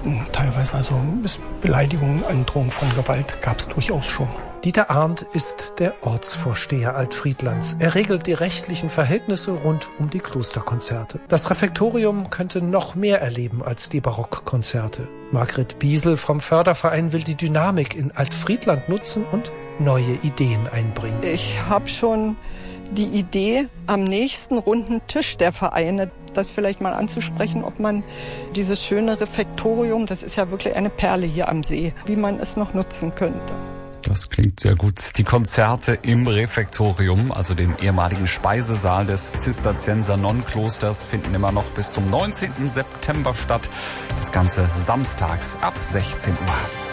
auftreten. Teilweise also Beleidigungen, Androhung von Gewalt gab es durchaus schon. Dieter Arndt ist der Ortsvorsteher Altfriedlands. Er regelt die rechtlichen Verhältnisse rund um die Klosterkonzerte. Das Refektorium könnte noch mehr erleben als die Barockkonzerte. Margret Biesel vom Förderverein will die Dynamik in Altfriedland nutzen und neue Ideen einbringen. Ich habe schon die Idee, am nächsten runden Tisch der Vereine das vielleicht mal anzusprechen, ob man dieses schöne Refektorium, das ist ja wirklich eine Perle hier am See, wie man es noch nutzen könnte. Das klingt sehr gut. Die Konzerte im Refektorium, also dem ehemaligen Speisesaal des Zisterzienser Nonnenklosters, finden immer noch bis zum 19. September statt. Das Ganze samstags ab 16 Uhr.